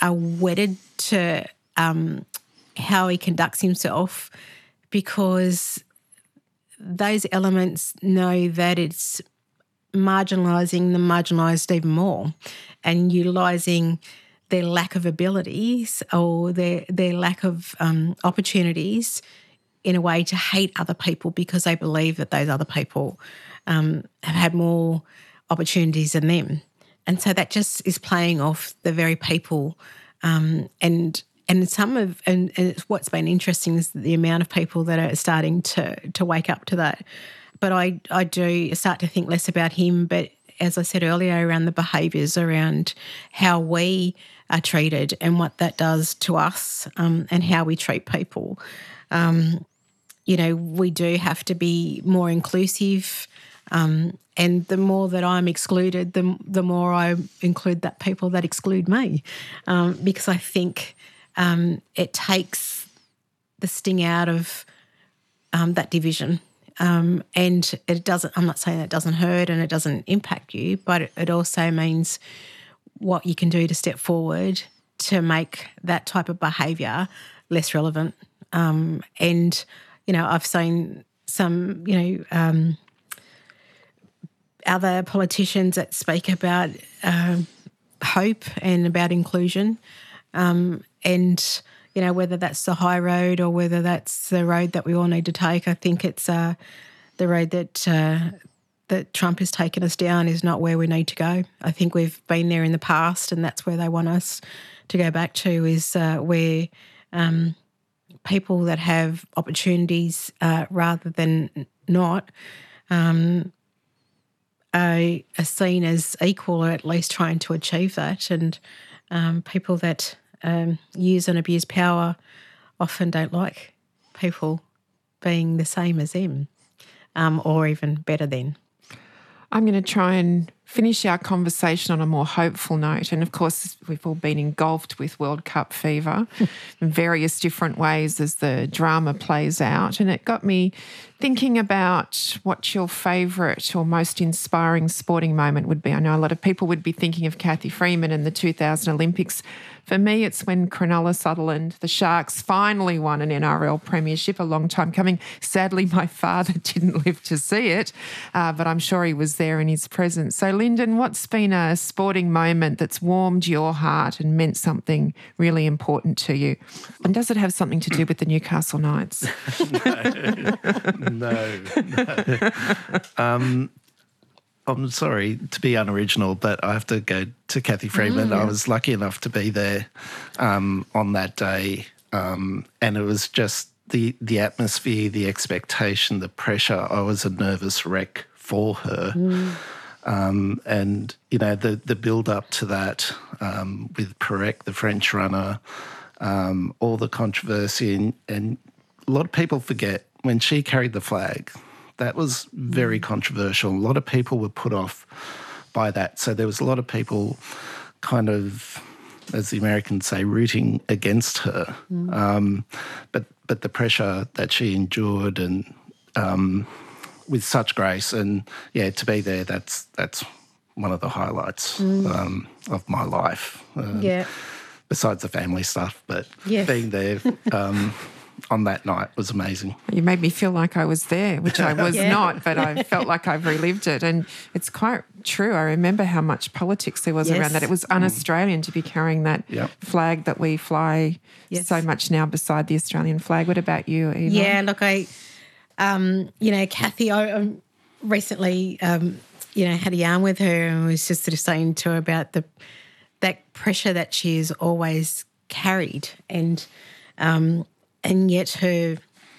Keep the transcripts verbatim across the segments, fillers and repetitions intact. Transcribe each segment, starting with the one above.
are wedded to um, how he conducts himself, because those elements know that it's marginalising the marginalised even more and utilising their lack of abilities or their their lack of um, opportunities in a way to hate other people because they believe that those other people um, have had more opportunities than them. And so that just is playing off the very people um, and and some of and, and it's what's been interesting is the amount of people that are starting to to wake up to that. But I I do start to think less about him, but as I said earlier, around the behaviours, around how we are treated and what that does to us um, and how we treat people. Um, you know, we do have to be more inclusive. Um, and the more that I'm excluded, the the more I include that people that exclude me, um, because I think um, it takes the sting out of um, that division. Um, and it doesn't. I'm not saying that it doesn't hurt and it doesn't impact you, but it, it also means what you can do to step forward to make that type of behaviour less relevant. Um, and you know, I've seen some, you know. Um, other politicians that speak about uh, hope and about inclusion um, and, you know, whether that's the high road or whether that's the road that we all need to take. I think it's uh, the road that uh, that Trump has taken us down is not where we need to go. I think we've been there in the past and that's where they want us to go back to is uh, where um, people that have opportunities uh, rather than not um, are seen as equal or at least trying to achieve that. And um, people that um, use and abuse power often don't like people being the same as them um, or even better than. I'm going to try and finish our conversation on a more hopeful note. And, of course, we've all been engulfed with World Cup fever in various different ways as the drama plays out. And it got me thinking about what your favourite or most inspiring sporting moment would be. I know a lot of people would be thinking of Cathy Freeman and the two thousand Olympics. For me, it's when Cronulla Sutherland, the Sharks, finally won an N R L premiership, a long time coming. Sadly, my father didn't live to see it, uh, but I'm sure he was there in his presence. So, Lyndon, what's been a sporting moment that's warmed your heart and meant something really important to you? And does it have something to do with the Newcastle Knights? no, no. Um, I'm sorry to be unoriginal, but I have to go to Cathy Freeman. Mm. I was lucky enough to be there um, on that day, um, and it was just the the atmosphere, the expectation, the pressure. I was a nervous wreck for her. Mm. Um, and, you know, the, the build-up to that um, with Perec, the French runner, um, all the controversy, and, and a lot of people forget when she carried the flag, that was very controversial. A lot of people were put off by that. So there was a lot of people kind of, as the Americans say, rooting against her. Mm. Um, but but the pressure that she endured and um, with such grace and, yeah, to be there, that's that's one of the highlights mm. um, of my life. Um, yeah. Besides the family stuff, but yes. being there... Um, on that night was amazing. You made me feel like I was there, which I was yeah. not, but I felt like I've relived it. And it's quite true. I remember how much politics there was yes. around that. It was un-Australian to be carrying that yep. flag that we fly yes. so much now beside the Australian flag. What about you, Eva? Yeah, look, I, um, you know, Cathy, I, I recently, um, you know, had a yarn with her and was just sort of saying to her about the that pressure that she's always carried and, um, and yet her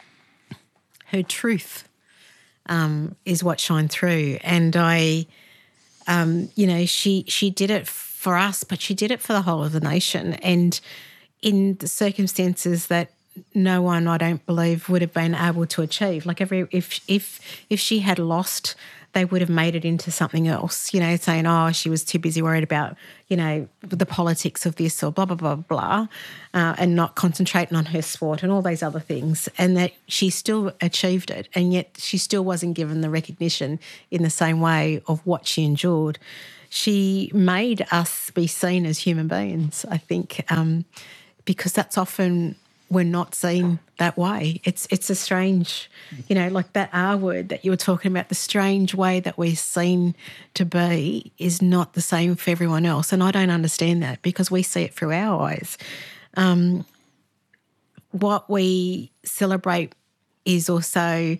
her truth um, is what shined through. And I, um, you know, she she did it for us, but she did it for the whole of the nation. And in the circumstances that no one, I don't believe, would have been able to achieve. Like every if if if she had lost, they would have made it into something else, you know, saying, oh, she was too busy worried about, you know, the politics of this or blah, blah, blah, blah, uh, and not concentrating on her sport and all these other things, and that she still achieved it, and yet she still wasn't given the recognition in the same way of what she endured. she made us be seen as human beings, I think, um, because that's often we're not seen that way. It's it's a strange, you know, like that R word that you were talking about, the strange way that we're seen to be is not the same for everyone else. And I don't understand that because we see it through our eyes. Um, what we celebrate is also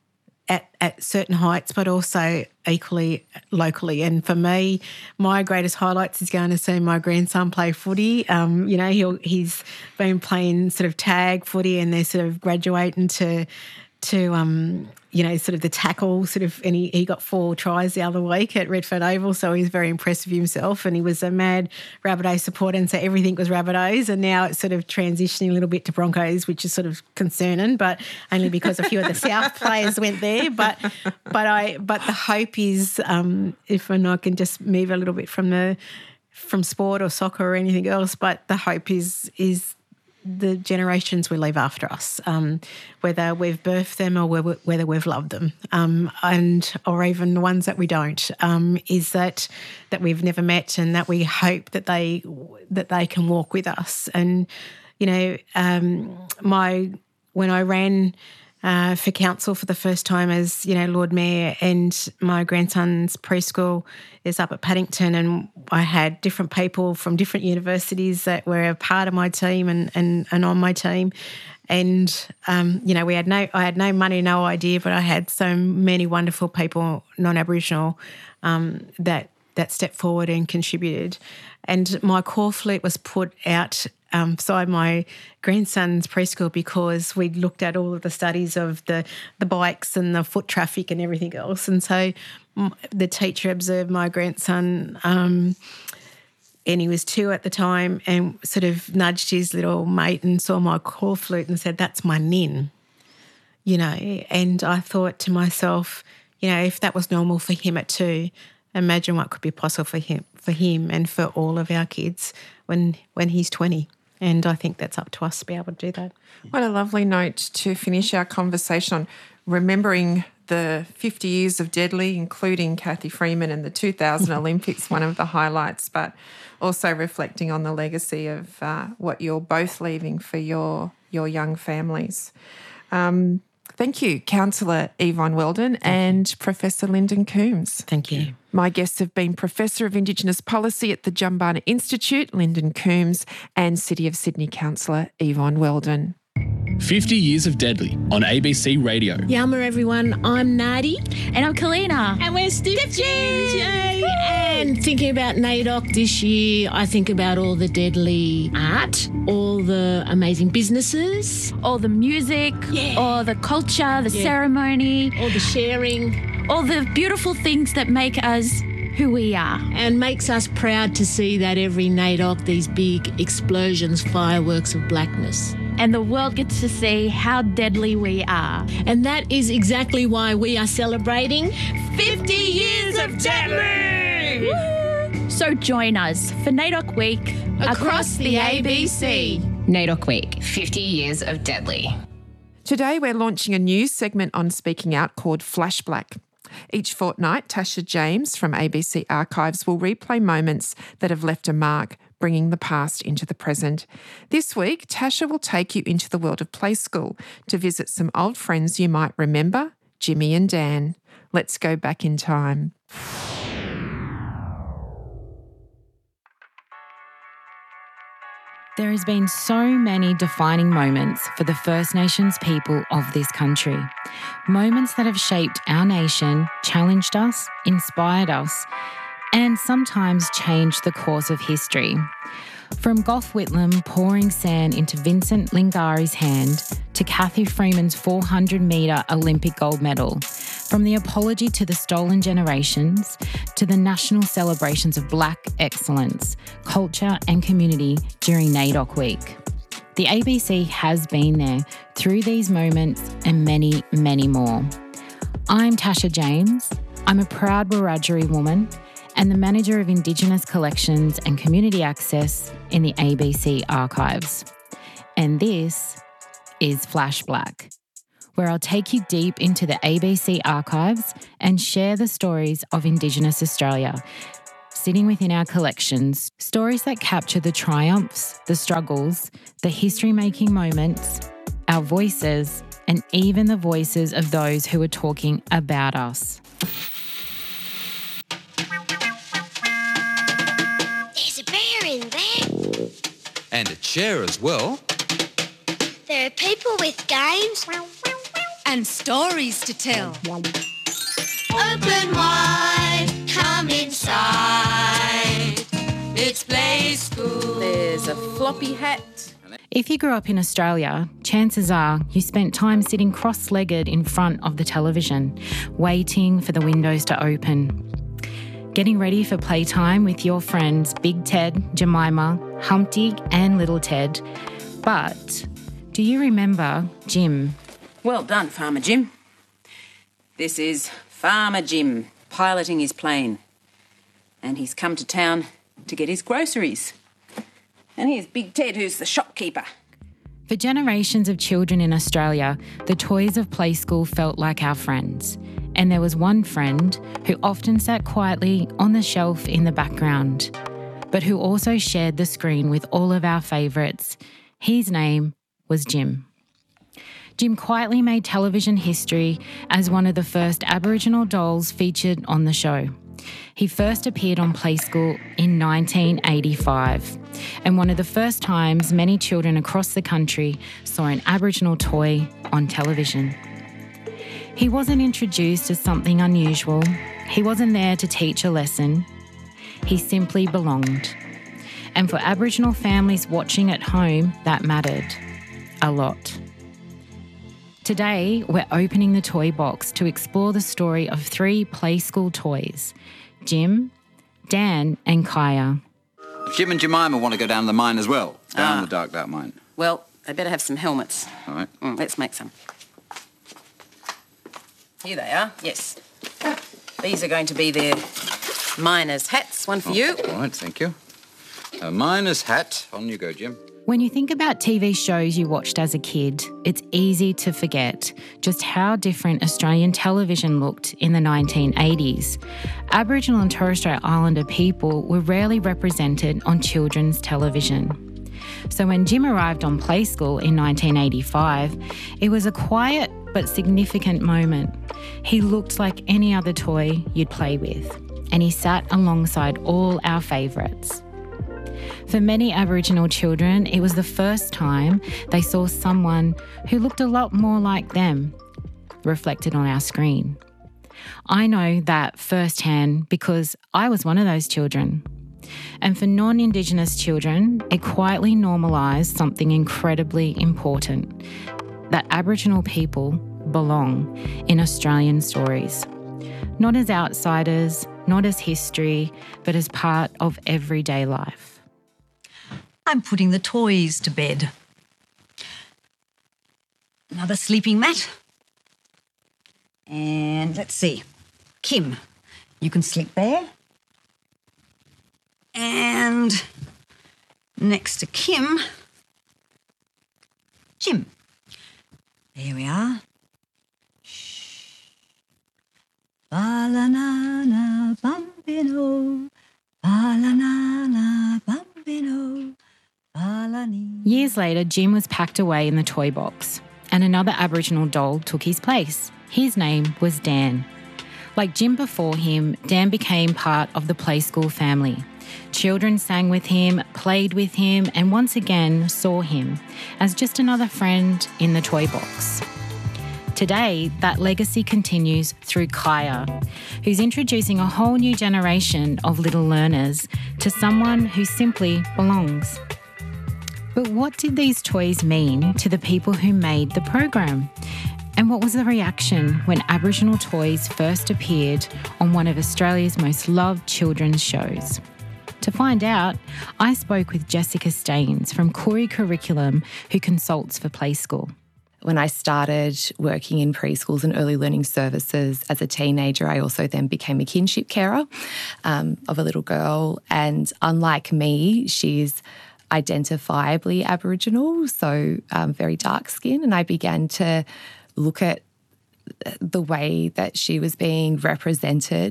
at, at certain heights, but also equally locally. And for me, my greatest highlights is going to see my grandson play footy. Um, you know, he'll, he's been playing sort of tag footy and they're sort of graduating to, to um, you know, sort of the tackle sort of, and he, he got four tries the other week at Redford Oval, so he's very impressed with himself, and he was a mad Rabbitohs supporter, and so everything was Rabbitohs, and now it's sort of transitioning a little bit to Broncos, which is sort of concerning, but only because a few of the South players went there. But but I but the hope is, um, if I can just move a little bit from the from sport or soccer or anything else, but the hope is is the generations we leave after us, um, whether we've birthed them or whether we've loved them, um, and or even the ones that we don't, um, is that that we've never met, and that we hope that they that they can walk with us. And you know, um, my when I ran uh, for council for the first time as, you know, Lord Mayor, and my grandson's preschool is up at Paddington, and I had different people from different universities that were a part of my team and, and, and on my team. And, um, you know, we had no, I had no money, no idea, but I had so many wonderful people, non-Aboriginal, um, that, that stepped forward and contributed. And my core fleet was put out um, beside my grandson's preschool because we'd looked at all of the studies of the, the bikes and the foot traffic and everything else. And so the teacher observed my grandson, um, and he was two at the time, and sort of nudged his little mate and saw my core flute and said, "That's my nin," you know. And I thought to myself, you know, if that was normal for him at two, imagine what could be possible for him, for him, and for all of our kids when when he's twenty. And I think that's up to us to be able to do that. What a lovely note to finish our conversation on, remembering the fifty years of Deadly, including Cathy Freeman and the two thousand Olympics, one of the highlights, but also reflecting on the legacy of uh, what you're both leaving for your your young families. Um, thank you, Councillor Yvonne Weldon and Professor Lyndon Coombs. Thank you. My guests have been Professor of Indigenous Policy at the Jumbunna Institute, Lyndon Coombs, and City of Sydney Councillor Yvonne Weldon. fifty years of Deadly on A B C Radio. Yama everyone, I'm Nadi. And I'm Kalina. And we're Stiff J. And thinking about NAIDOC this year, I think about all the Deadly art, all the amazing businesses, all the music, yeah. all the culture, the yeah. ceremony, all the sharing, all the beautiful things that make us who we are. And makes us proud to see that every NAIDOC, these big explosions, fireworks of blackness. And the world gets to see how deadly we are. And that is exactly why we are celebrating fifty years of Deadly! Woo! So join us for NAIDOC Week across, across the A B C. NAIDOC Week, fifty years of Deadly. Today we're launching a new segment on Speaking Out called Flash Black. Each fortnight, Tasha James from A B C Archives will replay moments that have left a mark, bringing the past into the present. This week, Tasha will take you into the world of Play School to visit some old friends you might remember, Jimmy and Dan. Let's go back in time. There has been so many defining moments for the First Nations people of this country. Moments that have shaped our nation, challenged us, inspired us, and sometimes changed the course of history. From Gough Whitlam pouring sand into Vincent Lingari's hand to Cathy Freeman's four hundred metre Olympic gold medal, from the apology to the stolen generations to the national celebrations of Black excellence, culture and community during NAIDOC Week. The A B C has been there through these moments and many, many more. I'm Tasha James. I'm a proud Wiradjuri woman and the Manager of Indigenous Collections and Community Access in the A B C Archives. And this is Flash Black, where I'll take you deep into the A B C Archives and share the stories of Indigenous Australia, sitting within our collections, stories that capture the triumphs, the struggles, the history-making moments, our voices, and even the voices of those who are talking about us. There's a bear in there. And a chair as well. There are people with games. And stories to tell. Open wide, come inside. It's Play School. There's a floppy hat. If you grew up in Australia, chances are you spent time sitting cross-legged in front of the television, waiting for the windows to open. Getting ready for playtime with your friends Big Ted, Jemima, Humpty and Little Ted. But do you remember Jim? Well done, Farmer Jim. This is Farmer Jim piloting his plane. And he's come to town to get his groceries. And here's Big Ted, who's the shopkeeper. For generations of children in Australia, the toys of Play School felt like our friends. And there was one friend who often sat quietly on the shelf in the background, but who also shared the screen with all of our favourites. His name was Jim. Jim quietly made television history as one of the first Aboriginal dolls featured on the show. He first appeared on Play School in nineteen eighty-five, and one of the first times many children across the country saw an Aboriginal toy on television. He wasn't introduced as something unusual. He wasn't there to teach a lesson. He simply belonged. And for Aboriginal families watching at home, that mattered a lot. Today, we're opening the toy box to explore the story of three Play School toys, Jim, Dan and Kaya. Jim and Jemima want to go down the mine as well, down Ah. the dark, dark mine. Well, they better have some helmets. All right. Mm, let's make some. Here they are, yes. These are going to be their miner's hats. One for you. All right, thank you. A miner's hat. On you go, Jim. When you think about T V shows you watched as a kid, it's easy to forget just how different Australian television looked in the nineteen eighties. Aboriginal and Torres Strait Islander people were rarely represented on children's television. So when Jim arrived on Play School in nineteen eighty-five, it was a quiet but significant moment. He looked like any other toy you'd play with, and he sat alongside all our favourites. For many Aboriginal children, it was the first time they saw someone who looked a lot more like them reflected on our screen. I know that firsthand because I was one of those children. And for non-Indigenous children, it quietly normalised something incredibly important, that Aboriginal people belong in Australian stories. Not as outsiders, not as history, but as part of everyday life. I'm putting the toys to bed. Another sleeping mat. And let's see. Kim, you can sleep there. And next to Kim, Jim. There we are. Shh. Ba-la-na-na, bambino. Ba-la-na-na, bambino. Years later, Jim was packed away in the toy box, and another Aboriginal doll took his place. His name was Dan. Like Jim before him, Dan became part of the Play School family. Children sang with him, played with him, and once again saw him as just another friend in the toy box. Today, that legacy continues through Kaya, who's introducing a whole new generation of little learners to someone who simply belongs. But what did these toys mean to the people who made the program? And what was the reaction when Aboriginal toys first appeared on one of Australia's most loved children's shows? To find out, I spoke with Jessica Staines from Koori Curriculum, who consults for Play School. When I started working in preschools and early learning services as a teenager, I also then became a kinship carer um, of a little girl. And unlike me, she's identifiably Aboriginal, so um, very dark skin. And I began to look at the way that she was being represented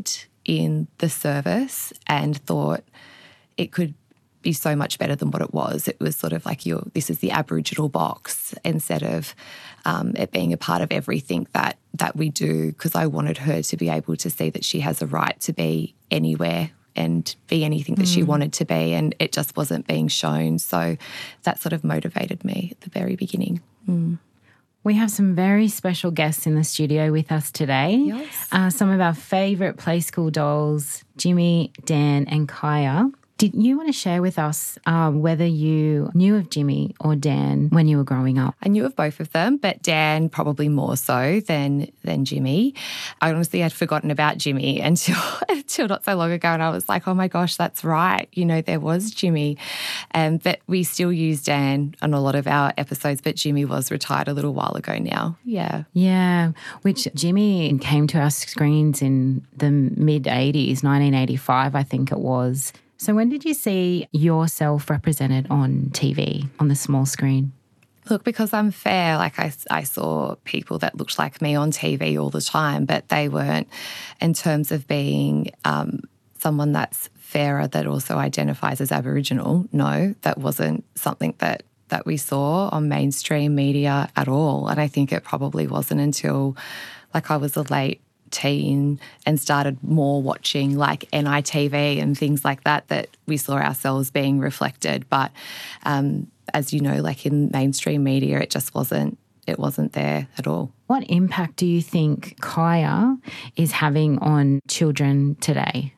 in the service and thought it could be so much better than what it was. It was sort of like, you're, this is the Aboriginal box, instead of um, it being a part of everything that that we do, because I wanted her to be able to see that she has a right to be anywhere and be anything that mm. she wanted to be, and it just wasn't being shown. So that sort of motivated me at the very beginning. Mm. We have some very special guests in the studio with us today. Yes. Uh, some of our favourite Play School dolls, Jimmy, Dan and Kaya. Did you want to share with us uh, whether you knew of Jimmy or Dan when you were growing up? I knew of both of them, but Dan probably more so than than Jimmy. I honestly had forgotten about Jimmy until, until not so long ago, and I was like, oh my gosh, that's right. You know, there was Jimmy. Um, but we still use Dan on a lot of our episodes, but Jimmy was retired a little while ago now. Yeah. Yeah, which Jimmy came to our screens in the mid-eighties, nineteen eighty-five, I think it was. So when did you see yourself represented on T V, on the small screen? Look, because I'm fair, like I, I saw people that looked like me on T V all the time, but they weren't, in terms of being um, someone that's fairer that also identifies as Aboriginal. No, that wasn't something that, that we saw on mainstream media at all. And I think it probably wasn't until like I was a late teen and started more watching like N I T V and things like that, that we saw ourselves being reflected. But um, as you know, like in mainstream media, it just wasn't, it wasn't there at all. What impact do you think Kaya is having on children today?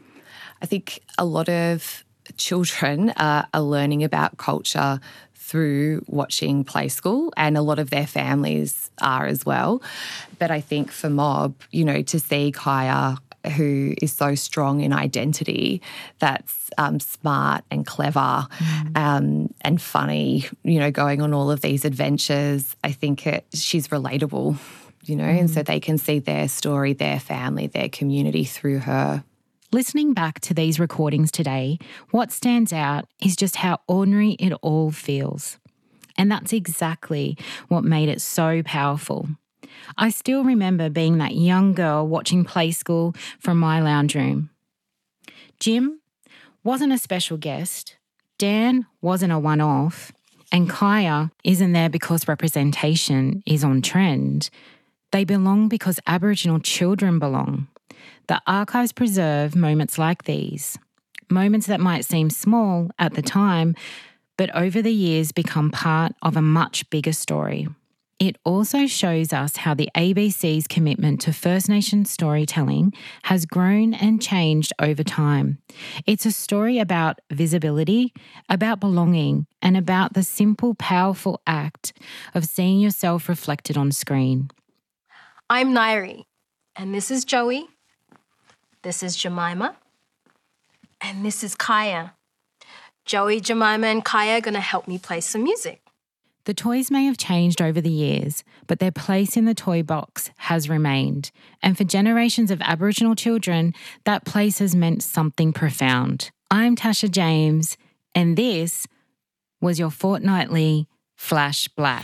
I think a lot of children uh, are learning about culture through watching Play School, and a lot of their families are as well. But I think for Mob, you know, to see Kaya, who is so strong in identity, that's um, smart and clever mm. um, and funny, you know, going on all of these adventures, I think it, she's relatable, you know, mm. and so they can see their story, their family, their community through her. Listening back to these recordings today, what stands out is just how ordinary it all feels. And that's exactly what made it so powerful. I still remember being that young girl watching Play School from my lounge room. Jim wasn't a special guest, Dan wasn't a one-off, and Kaya isn't there because representation is on trend. They belong because Aboriginal children belong. The archives preserve moments like these, moments that might seem small at the time, but over the years become part of a much bigger story. It also shows us how the A B C's commitment to First Nations storytelling has grown and changed over time. It's a story about visibility, about belonging, and about the simple, powerful act of seeing yourself reflected on screen. I'm Nairi, and this is Joey. This is Jemima, and this is Kaya. Joey, Jemima and Kaya are going to help me play some music. The toys may have changed over the years, but their place in the toy box has remained. And for generations of Aboriginal children, that place has meant something profound. I'm Tasha James, and this was your fortnightly Flash Black.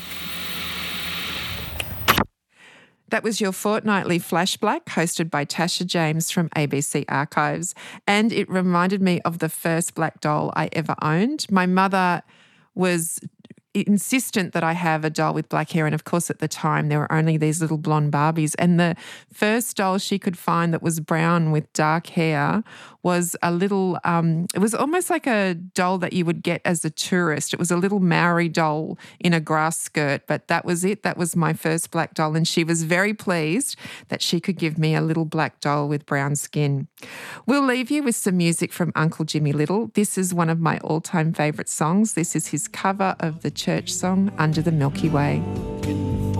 That was your fortnightly Flash Black, hosted by Tasha James from A B C Archives. And it reminded me of the first black doll I ever owned. My mother was insistent that I have a doll with black hair, and of course at the time there were only these little blonde Barbies, and the first doll she could find that was brown with dark hair was a little, um, it was almost like a doll that you would get as a tourist. It was a little Maori doll in a grass skirt, but that was it. That was my first black doll, and she was very pleased that she could give me a little black doll with brown skin. We'll leave you with some music from Uncle Jimmy Little. This is one of my all-time favourite songs. This is his cover of the church song Under the Milky Way.